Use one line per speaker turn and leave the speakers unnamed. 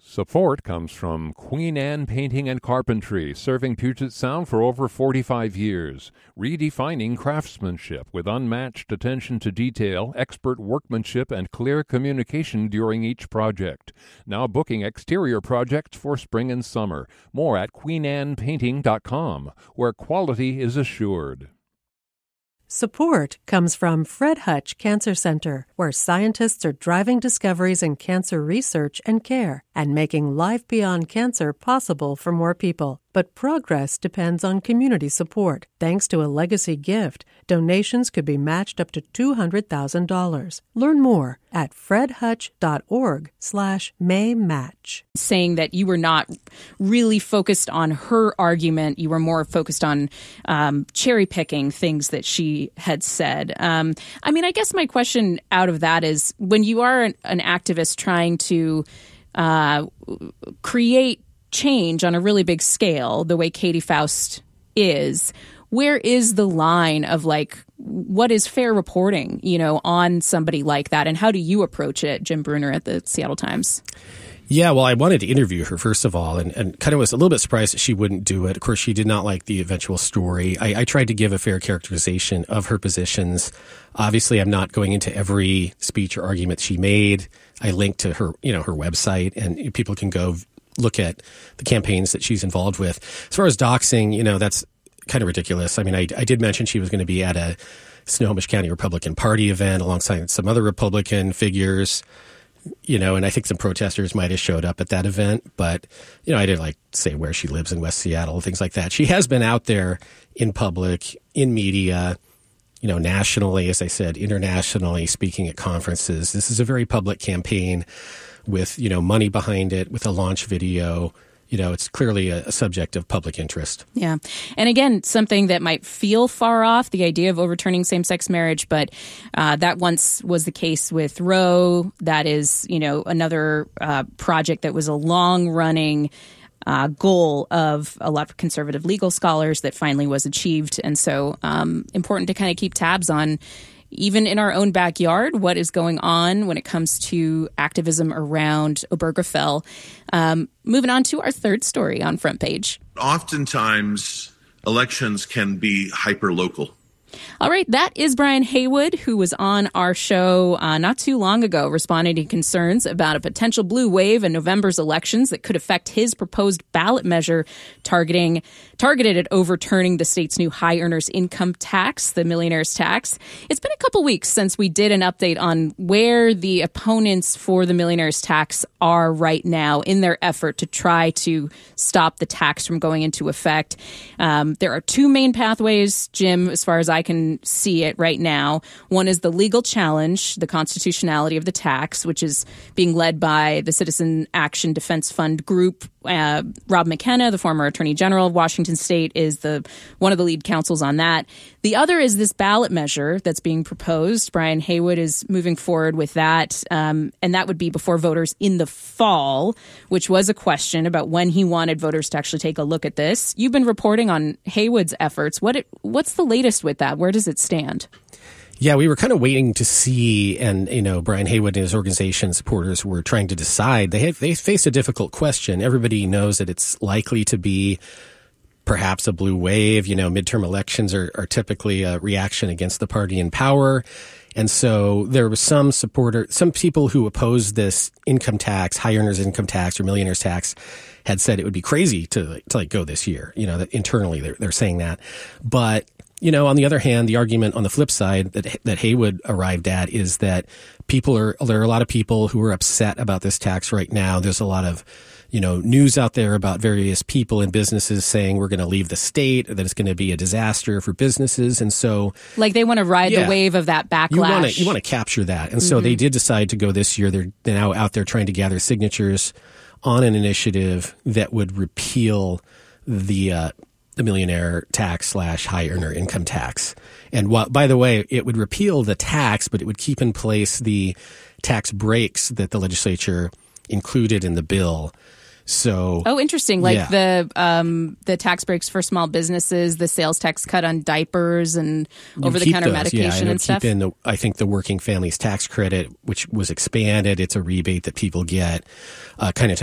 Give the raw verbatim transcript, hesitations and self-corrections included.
Support comes from Queen Anne Painting and Carpentry, serving Puget Sound for over forty-five years, redefining craftsmanship with unmatched attention to detail, expert workmanship, and clear communication during each project. Now booking exterior projects for spring and summer. More at queen anne painting dot com, where quality is assured.
Support comes from Fred Hutch Cancer Center, where scientists are driving discoveries in cancer research and care and making life beyond cancer possible for more people. But progress depends on community support. Thanks to a legacy gift, donations could be matched up to two hundred thousand dollars. Learn more at fredhutch.org slash maymatch.
Saying that you were not really focused on her argument. You were more focused on um, cherry-picking things that she had said. Um, I mean, I guess my question out of that is, when you are an, an activist trying to uh, create change on a really big scale, the way Katie Faust is, where is the line of, like, what is fair reporting, you know, on somebody like that? And how do you approach it, Jim Brunner at the Seattle Times?
Yeah, well, I wanted to interview her, first of all, and, and kind of was a little bit surprised that she wouldn't do it. Of course, she did not like the eventual story. I, I tried to give a fair characterization of her positions. Obviously, I'm not going into every speech or argument she made. I linked to her, you know, her website, and people can go look at the campaigns that she's involved with. As far as doxing, you know, that's kind of ridiculous. I mean, I, I did mention she was going to be at a Snohomish County Republican Party event alongside some other Republican figures, you know, and I think some protesters might have showed up at that event. But, you know, I didn't like say where she lives in West Seattle, things like that. She has been out there in public, in media, you know, nationally, as I said, internationally, speaking at conferences. This is a very public campaign with, you know, money behind it, with a launch video. You know, it's clearly a, a subject of public interest.
Yeah. And again, something that might feel far off, the idea of overturning same-sex marriage, but uh, that once was the case with Roe. That is, you know, another uh, project that was a long-running uh, goal of a lot of conservative legal scholars that finally was achieved. And so um, important to kind of keep tabs on, even in our own backyard, what is going on when it comes to activism around Obergefell. Um, moving on to our third story on Front Page.
Oftentimes, elections can be hyper-local.
All right, that is Brian Haywood, who was on our show uh, not too long ago, responding to concerns about a potential blue wave in November's elections that could affect his proposed ballot measure targeting targeted at overturning the state's new high earners income tax, the millionaire's tax. It's been a couple weeks since we did an update on where the opponents for the millionaire's tax are right now in their effort to try to stop the tax from going into effect. Um, there are two main pathways, Jim, as far as I can see it right now. One is the legal challenge, the constitutionality of the tax, which is being led by the Citizen Action Defense Fund group. Uh, Rob McKenna, the former Attorney General of Washington State, is the one of the lead counsels on that. The other is this ballot measure that's being proposed. Brian Haywood is moving forward with that, um, and that would be before voters in the fall, which was a question about when he wanted voters to actually take a look at this. You've been reporting on Haywood's efforts. What it, what's the latest with that? Where does it stand?
Yeah, we were kind of waiting to see, and, you know, Brian Haywood and his organization supporters were trying to decide. They have, they faced a difficult question. Everybody knows that it's likely to be perhaps a blue wave. You know, midterm elections are, are typically a reaction against the party in power. And so there was some supporter, some people who opposed this income tax, high earners income tax or millionaires tax, had said it would be crazy to, to like go this year. You know, that internally they're, they're saying that. But you know, on the other hand, the argument on the flip side that that Haywood arrived at is that people are there are a lot of people who are upset about this tax right now. There's a lot of, you know, news out there about various people and businesses saying we're going to leave the state, that it's going to be a disaster for businesses, and so
like they want to ride yeah, the wave of that backlash.
You want to you want to capture that, and mm-hmm. so they did decide to go this year. They're, they're now out there trying to gather signatures on an initiative that would repeal the. Uh, the millionaire tax slash high earner income tax. And what, by the way, it would repeal the tax, but it would keep in place the tax breaks that the legislature included in the bill. So,
oh, interesting. Like
yeah.
the um, the tax breaks for small businesses, the sales tax cut on diapers and over-the-counter medication
yeah,
and stuff.
Keep in the, I think the working families tax credit, which was expanded. It's a rebate that people get, uh, kind of